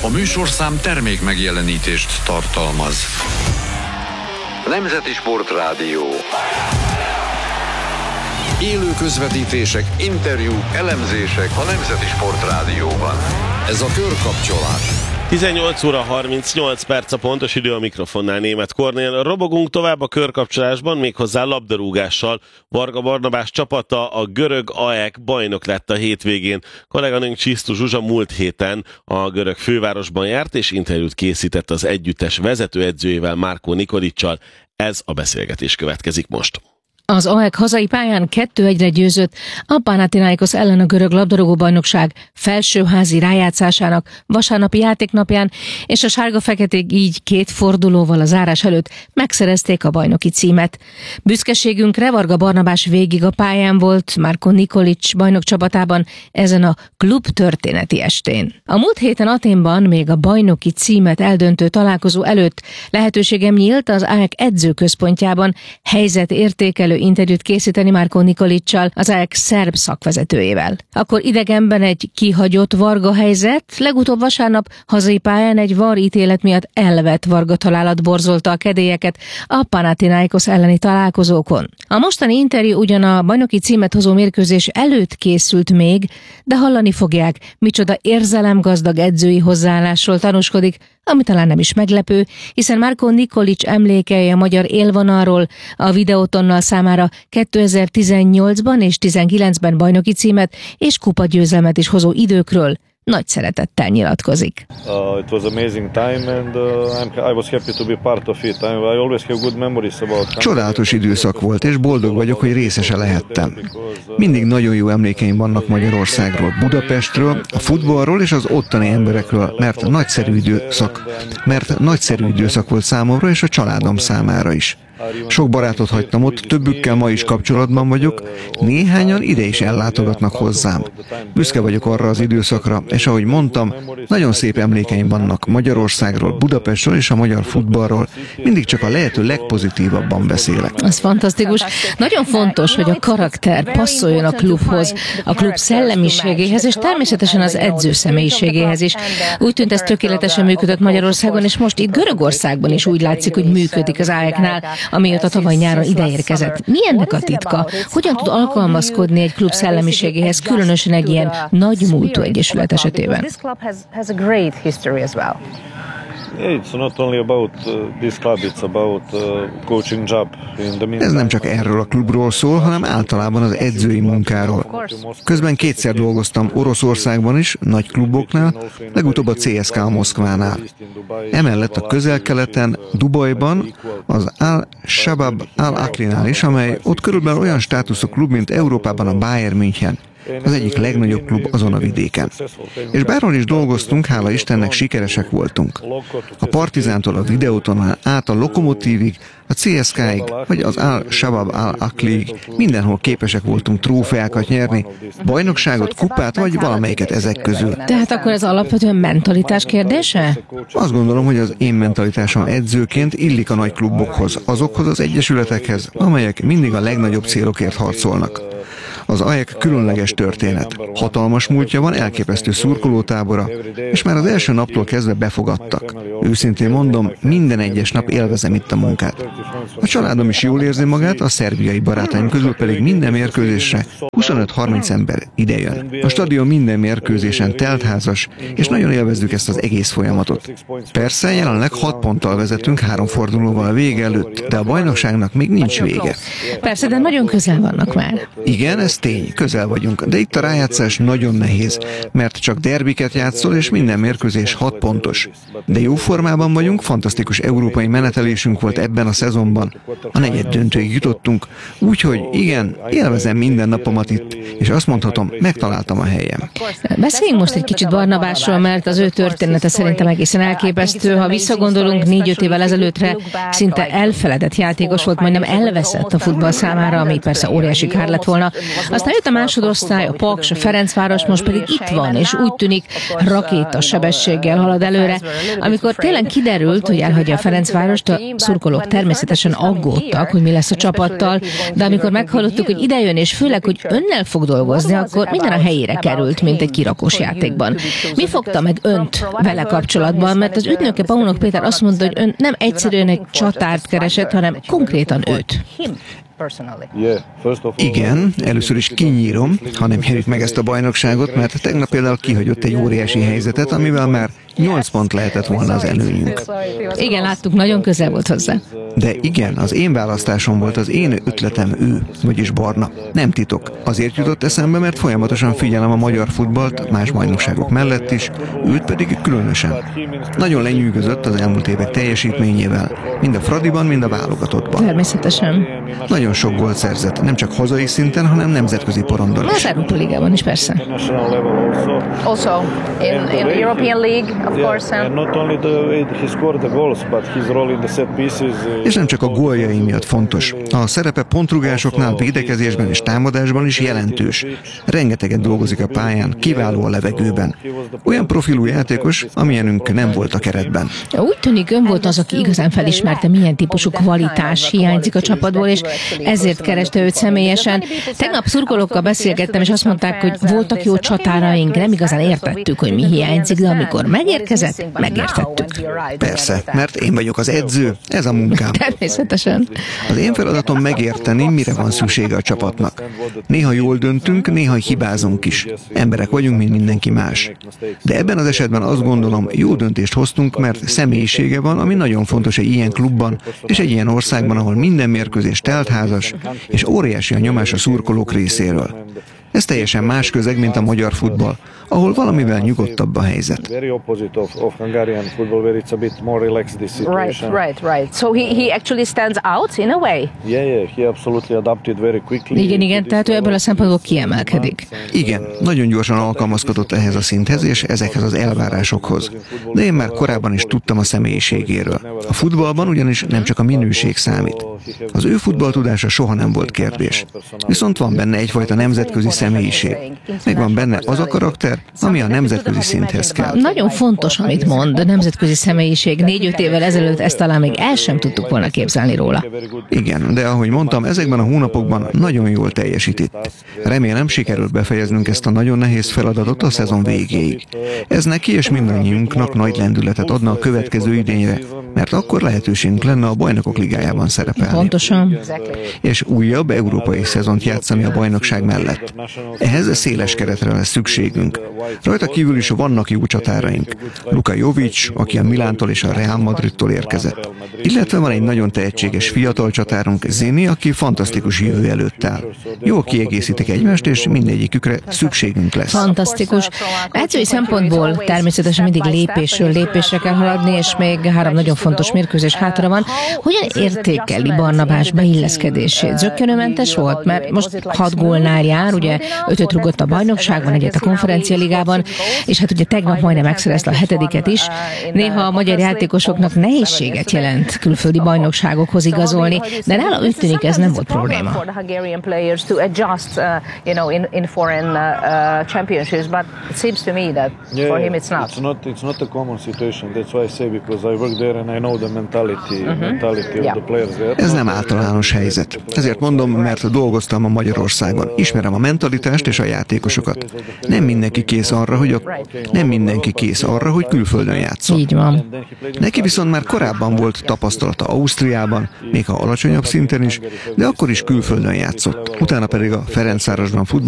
A műsorszám termék megjelenítést tartalmaz. Nemzeti Sportrádió. Élő közvetítések, interjúk, elemzések a Nemzeti Sportrádióban. Ez a Körkapcsolás. 18 óra 38 perc a pontos idő, a mikrofonnál Németh Kornél. Robogunk tovább a körkapcsolásban, méghozzá labdarúgással. Varga Barnabás csapata, a görög AEK bajnok lett a hétvégén. Kolléganőnk Csisztu Zsuzsa múlt héten a görög fővárosban járt, és interjút készített az együttes vezetőedzőjével, Marko Nikolićsal. Ez a beszélgetés következik most. Az AEK hazai pályán 2-1-re győzött a Panathinaikos ellen a görög labdarúgó-bajnokság felsőházi rájátszásának vasárnapi játéknapján, és a sárga-feketék így 2 fordulóval a zárás előtt megszerezték a bajnoki címet. Büszkeségünkre Varga Barnabás végig a pályán volt Marko Nikolić bajnok csapatában ezen a klub történeti estén. A múlt héten Athénban még a bajnoki címet eldöntő találkozó előtt lehetőségem nyílt az AEK edzőközpontjában helyzetértékelő interjút készíteni Marko Nikolićsal, az AEK szerb szakvezetőjével. Akkor idegenben egy kihagyott Varga helyzet, legutóbb vasárnap hazai pályán egy VAR ítélet miatt elvett Varga találat borzolta a kedélyeket a Panathinaikos elleni találkozókon. A mostani interjú ugyan a bajnoki címet hozó mérkőzés előtt készült még, de hallani fogják, micsoda érzelemgazdag edzői hozzáállásról tanúskodik, ami talán nem is meglepő, hiszen Marko Nikolić emlékei a magyar élvonalról, a Videótonnal számára 2018-ban és 2019-ben bajnoki címet és kupagyőzelmet is hozó időkről nagy szeretettel nyilatkozik. It was amazing time and I was happy to be part of it. I always have good memories about it. Csodálatos időszak volt, és boldog vagyok, hogy részese lehettem. Mindig nagyon jó emlékeim vannak Magyarországról, Budapestről, a futballról és az ottani emberekről, mert nagyszerű időszak volt számomra és a családom számára is. Sok barátot hagytam ott, többükkel ma is kapcsolatban vagyok, néhányan ide is ellátogatnak hozzám. Büszke vagyok arra az időszakra, és ahogy mondtam, nagyon szép emlékeim vannak Magyarországról, Budapestről és a magyar futballról. Mindig csak a lehető legpozitívabban beszélek. Ez fantasztikus. Nagyon fontos, hogy a karakter passzoljon a klubhoz, a klub szellemiségéhez, és természetesen az edző személyiségéhez is. Úgy tűnt, ez tökéletesen működött Magyarországon, és most itt Görögországban is úgy látszik, hogy működik az AEK-nál, amióta tavaly nyáron ideérkezett. Mi ennek a titka? Hogyan tud alkalmazkodni egy klub szellemiségéhez, különösen egy ilyen nagy múltú egyesület esetében? It's not only about this club, it's about coaching job in the meantime. Ez nem csak erről a klubról szól, hanem általában az edzői munkáról. Közben 2-szer dolgoztam Oroszországban is, nagy kluboknál, legutóbb a CSKA Moszkvánál. Emellett a Közel-Keleten, Dubajban, az Al-Shabab Al-Aklinál is, amely ott körülbelül olyan státuszú klub, mint Európában a Bayern München. Az egyik legnagyobb klub azon a vidéken. És bárhol is dolgoztunk, hála Istennek sikeresek voltunk. A Partizántól a Videótonnál át a Lokomotívig, a CSKA-ig, vagy az Al-Shabab Al-Aklig, mindenhol képesek voltunk trófeákat nyerni, bajnokságot, kupát, vagy valamelyiket ezek közül. Tehát akkor ez alapvetően mentalitás kérdése? Azt gondolom, hogy az én mentalitásom edzőként illik a nagy klubokhoz, azokhoz az egyesületekhez, amelyek mindig a legnagyobb célokért harcolnak. Az AEK különleges történet. Hatalmas múltja van, elképesztő szurkolótábora, és már az első naptól kezdve befogadtak. Őszintén mondom, minden egyes nap élvezem itt a munkát. A családom is jól érzi magát, a szerbiai barátaim közül pedig minden mérkőzésre 25-30 ember idejön. A stadion minden mérkőzésen teltházas, és nagyon élvezzük ezt az egész folyamatot. Persze, jelenleg 6 ponttal vezetünk 3 fordulóval a vége előtt, de a bajnokságnak még nincs vége. Persze, de nagyon közel vannak már. Igen, ez tény, közel vagyunk, de itt a rájátszás nagyon nehéz, mert csak derbiket játszol, és minden mérkőzés 6 pontos. De jó formában vagyunk, fantasztikus európai menetelésünk volt ebben a szezonban. A negyeddöntőig jutottunk, úgyhogy igen, élvezem minden napomat itt, és azt mondhatom, megtaláltam a helyem. Beszéljünk most egy kicsit Barnabásról, mert az ő története szerintem egészen elképesztő. Ha visszagondolunk 4-5 évvel ezelőttre, szinte elfeledett játékos volt, majdnem elveszett a futball számára, ami persze óriási kár lett volna. Aztán jött a másodosztály, a Paks, a Ferencváros, most pedig itt van, és úgy tűnik rakétasebességgel halad előre. Amikor tényleg kiderült, hogy elhagyja a Ferencvárost, a szurkolók természetesen természetesen aggódtak, hogy mi lesz a csapattal, de amikor meghallottuk, hogy idejön, és főleg, hogy önnel fog dolgozni, akkor minden a helyére került, mint egy kirakós játékban. Mi fogta meg önt vele kapcsolatban? Mert az ügynöke Paunok Péter azt mondta, hogy ön nem egyszerűen egy csatárt keresett, hanem konkrétan őt. Igen, először is kinyírom, ha nem nyerjük meg ezt a bajnokságot, mert tegnap például kihagyott egy óriási helyzetet, amivel már 8 pont lehetett volna az előnyünk. Igen, láttuk, nagyon közel volt hozzá. De igen, az én választásom volt, az én ötletem ő, vagyis Barna. Nem titok. Azért jutott eszembe, mert folyamatosan figyelem a magyar futballt, más bajnokságok mellett is, őt pedig különösen. Nagyon lenyűgözött az elmúlt évek teljesítményével, mind a Fradiban, mind a válogatottban. Természetesen. Nagyon sok gólt szerzett, nem csak hazai szinten, hanem nemzetközi porondon Az is. Európa Ligában is persze. Also in European League, of course. And not only he scored the goals, but his role in the set pieces. És nem csak a góljai miatt fontos. A szerepe pontrugásoknál, védekezésben és támadásban is jelentős. Rengeteget dolgozik a pályán, kiváló a levegőben. Olyan profilú játékos, amilyenünk nem volt a keretben. Úgy tűnik, ön volt az, aki igazán felismerte, milyen típusú kvalitás hiányzik a csapatból, és ezért kereste őt személyesen. Tegnap szurkolókkal beszélgettem, és azt mondták, hogy voltak jó csatáraink, nem igazán értettük, hogy mi hiányzik, de amikor megérkezett, megértettük. Persze, mert én vagyok az edző, ez a munkám. Természetesen. Az én feladatom megérteni, mire van szüksége a csapatnak. Néha jól döntünk, néha hibázunk is. Emberek vagyunk, mint mindenki más. De ebben az esetben azt gondolom, jó döntést hoztunk, mert személyisége van, ami nagyon fontos egy ilyen klubban, és egy ilyen országban, ahol minden mérkőzés teltházas, és óriási a nyomás a szurkolók részéről. Ez teljesen más közeg, mint a magyar futball, ahol valamivel nyugodtabb a helyzet. Right. So he actually stands out in a way. Igen, tehát ő ebből a szempontból kiemelkedik. Igen, nagyon gyorsan alkalmazkodott ehhez a szinthez és ezekhez az elvárásokhoz. De én már korábban is tudtam a személyiségéről. A futballban ugyanis nem csak a minőség számít. Az ő futballtudása soha nem volt kérdés. Viszont van benne egyfajta nemzetközi személyiség. Megvan benne az a karakter, ami a nemzetközi szinthez kell. Nagyon fontos, amit mond, a nemzetközi személyiség. 4-5 évvel ezelőtt ezt talán még el sem tudtuk volna képzelni róla. Igen, de ahogy mondtam, ezekben a hónapokban nagyon jól teljesít itt. Remélem, sikerült befejeznünk ezt a nagyon nehéz feladatot a szezon végéig. Ez neki és mindannyiunknak nagy lendületet adna a következő idényre, mert akkor lehetőségünk lenne a Bajnokok Ligájában szerepelni. Pontosan. És újabb európai szezont játszani a bajnokság mellett. Ehhez széles keretre lesz szükségünk. Rajta kívül is vannak jó csatáraink. Luka Jovic, aki a Milántól és a Real Madridtól érkezett. Illetve van egy nagyon tehetséges fiatal csatárunk, Zini, aki fantasztikus jövő előtt áll. Jól kiegészítik egymást, és mindegyikükre szükségünk lesz. Fantasztikus. Edzői szempontból természetesen mindig lépésről lépésre kell haladni, és még 3 nagyon fontos mérkőzés hátra van. Hogyan értékeli Barnabás beilleszkedését? Zökkenőmentes volt? Mert most 6 gólnál jár, ugye 5-öt rúgott a bajnokságban, egyet a konferencialigában, és hát ugye tegnap majdnem megszerezte a 7. is. Néha a magyar játékosoknak nehézséget jelent külföldi bajnokságokhoz igazolni, de nála úgy tűnik, ez nem volt probléma. Ez nem általános helyzet. Ezért mondom, mert dolgoztam a Magyarországon. Ismerem a mentalitást és a játékosokat. Nem mindenki kész arra, hogy külföldön játszon. Így van. Neki viszont már korábban volt tapasztalata Ausztriában, még ha alacsonyabb szinten is, de akkor is külföldön játszott. Utána pedig a Ferencvárosban